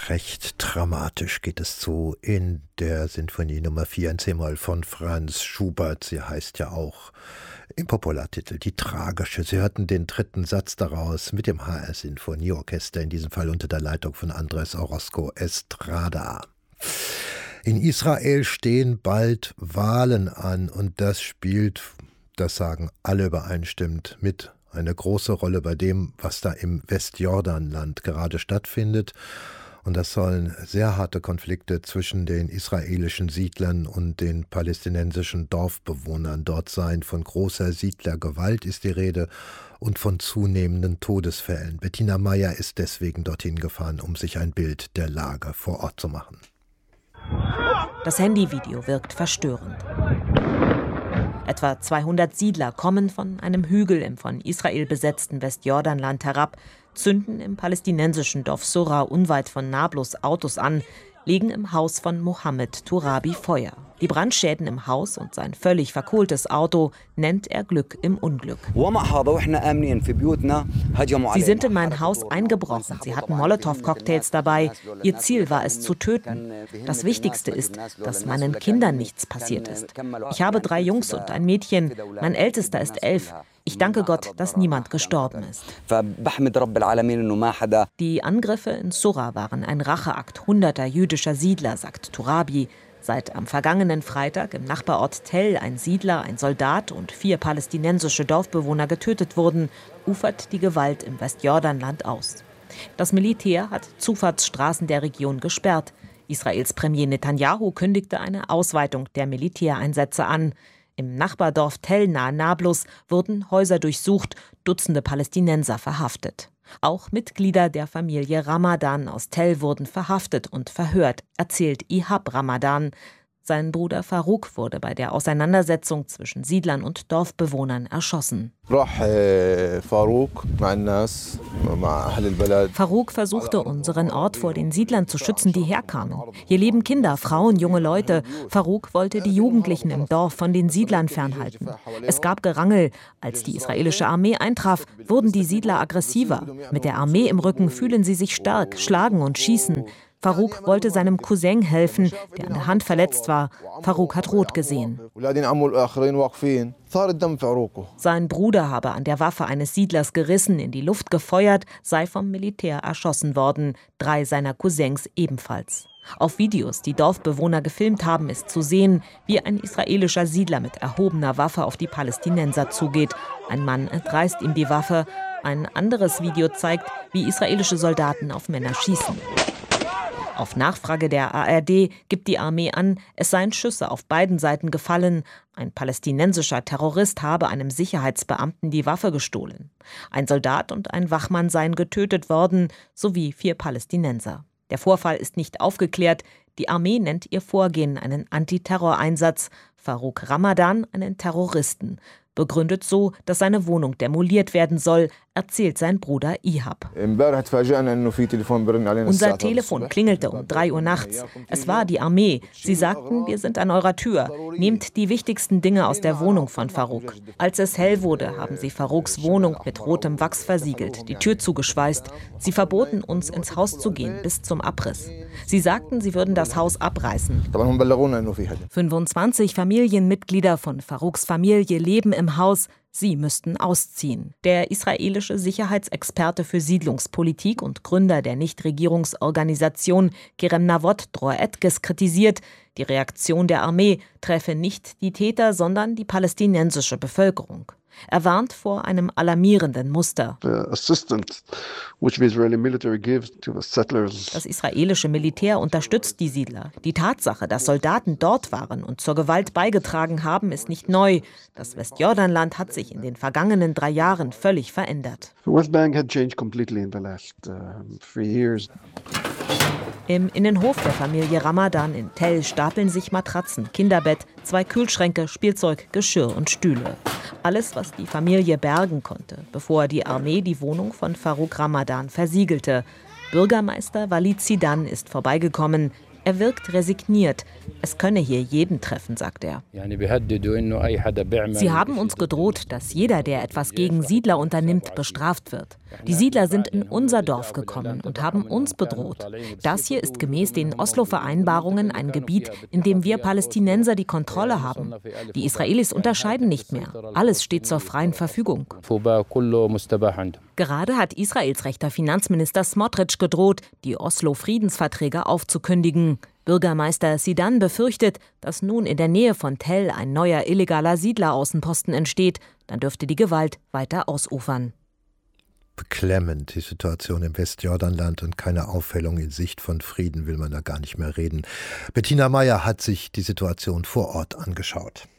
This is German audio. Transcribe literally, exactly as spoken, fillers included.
Recht dramatisch geht es zu in der Sinfonie Nummer vier in C-Moll von Franz Schubert. Sie heißt ja auch im Populartitel Die Tragische. Sie hörten den dritten Satz daraus mit dem H R Sinfonieorchester, in diesem Fall unter der Leitung von Andrés Orozco Estrada. In Israel stehen bald Wahlen an und das spielt, das sagen alle übereinstimmend, mit eine große Rolle bei dem, was da im Westjordanland gerade stattfindet. Und das sollen sehr harte Konflikte zwischen den israelischen Siedlern und den palästinensischen Dorfbewohnern dort sein. Von großer Siedlergewalt ist die Rede und von zunehmenden Todesfällen. Bettina Meyer ist deswegen dorthin gefahren, um sich ein Bild der Lage vor Ort zu machen. Das Handyvideo wirkt verstörend. Etwa zweihundert Siedler kommen von einem Hügel im von Israel besetzten Westjordanland herab, zünden im palästinensischen Dorf Sura unweit von Nablus Autos an, legen im Haus von Mohammed Turabi Feuer. Die Brandschäden im Haus und sein völlig verkohltes Auto nennt er Glück im Unglück. Sie sind in mein Haus eingebrochen. Sie hatten Molotow-Cocktails dabei. Ihr Ziel war es zu töten. Das Wichtigste ist, dass meinen Kindern nichts passiert ist. Ich habe drei Jungs und ein Mädchen. Mein Ältester ist elf. Ich danke Gott, dass niemand gestorben ist. Die Angriffe in Sura waren ein Racheakt hunderter jüdischer Siedler, sagt Turabi. Seit am vergangenen Freitag im Nachbarort Tell ein Siedler, ein Soldat und vier palästinensische Dorfbewohner getötet wurden, ufert die Gewalt im Westjordanland aus. Das Militär hat Zufahrtsstraßen der Region gesperrt. Israels Premier Netanyahu kündigte eine Ausweitung der Militäreinsätze an. Im Nachbardorf Tell nahe Nablus wurden Häuser durchsucht, Dutzende Palästinenser verhaftet. Auch Mitglieder der Familie Ramadan aus Tell wurden verhaftet und verhört, erzählt Ihab Ramadan. Sein Bruder Farouk wurde bei der Auseinandersetzung zwischen Siedlern und Dorfbewohnern erschossen. Farouk versuchte, unseren Ort vor den Siedlern zu schützen, die herkamen. Hier leben Kinder, Frauen, junge Leute. Farouk wollte die Jugendlichen im Dorf von den Siedlern fernhalten. Es gab Gerangel. Als die israelische Armee eintraf, wurden die Siedler aggressiver. Mit der Armee im Rücken fühlen sie sich stark, schlagen und schießen. Farouk wollte seinem Cousin helfen, der an der Hand verletzt war. Farouk hat rot gesehen. Sein Bruder habe an der Waffe eines Siedlers gerissen, in die Luft gefeuert, sei vom Militär erschossen worden. Drei seiner Cousins ebenfalls. Auf Videos, die Dorfbewohner gefilmt haben, ist zu sehen, wie ein israelischer Siedler mit erhobener Waffe auf die Palästinenser zugeht. Ein Mann entreißt ihm die Waffe. Ein anderes Video zeigt, wie israelische Soldaten auf Männer schießen. Auf Nachfrage der A R D gibt die Armee an, es seien Schüsse auf beiden Seiten gefallen. Ein palästinensischer Terrorist habe einem Sicherheitsbeamten die Waffe gestohlen. Ein Soldat und ein Wachmann seien getötet worden, sowie vier Palästinenser. Der Vorfall ist nicht aufgeklärt. Die Armee nennt ihr Vorgehen einen Antiterroreinsatz, Farouk Ramadan einen Terroristen. Begründet so, dass seine Wohnung demoliert werden soll, erzählt sein Bruder Ihab. Unser Telefon klingelte um drei Uhr nachts. Es war die Armee. Sie sagten, wir sind an eurer Tür. Nehmt die wichtigsten Dinge aus der Wohnung von Farouk. Als es hell wurde, haben sie Farouks Wohnung mit rotem Wachs versiegelt, die Tür zugeschweißt. Sie verboten uns, ins Haus zu gehen, bis zum Abriss. Sie sagten, sie würden das Haus abreißen. fünfundzwanzig Familienmitglieder von Farouks Familie leben im Haus. Sie müssten ausziehen. Der israelische Sicherheitsexperte für Siedlungspolitik und Gründer der Nichtregierungsorganisation Kerem Navot Dror Etkes kritisiert, die Reaktion der Armee treffe nicht die Täter, sondern die palästinensische Bevölkerung. Er warnt vor einem alarmierenden Muster. Das israelische Militär unterstützt die Siedler. Die Tatsache, dass Soldaten dort waren und zur Gewalt beigetragen haben, ist nicht neu. Das Westjordanland hat sich in den vergangenen drei Jahren völlig verändert. Im Innenhof der Familie Ramadan in Tell stapeln sich Matratzen, Kinderbett, zwei Kühlschränke, Spielzeug, Geschirr und Stühle. Alles, was die Familie bergen konnte, bevor die Armee die Wohnung von Farouk Ramadan versiegelte. Bürgermeister Walid Zidan ist vorbeigekommen. Er wirkt resigniert. Es könne hier jeden treffen, sagt er. Sie haben uns gedroht, dass jeder, der etwas gegen Siedler unternimmt, bestraft wird. Die Siedler sind in unser Dorf gekommen und haben uns bedroht. Das hier ist gemäß den Oslo-Vereinbarungen ein Gebiet, in dem wir Palästinenser die Kontrolle haben. Die Israelis unterscheiden nicht mehr. Alles steht zur freien Verfügung. Gerade hat Israels rechter Finanzminister Smotrich gedroht, die Oslo-Friedensverträge aufzukündigen. Bürgermeister Sidan befürchtet, dass nun in der Nähe von Tell ein neuer illegaler Siedleraußenposten entsteht. Dann dürfte die Gewalt weiter ausufern. Beklemmend, die Situation im Westjordanland, und keine Aufhellung in Sicht. Von Frieden will man da gar nicht mehr reden. Bettina Meyer hat sich die Situation vor Ort angeschaut.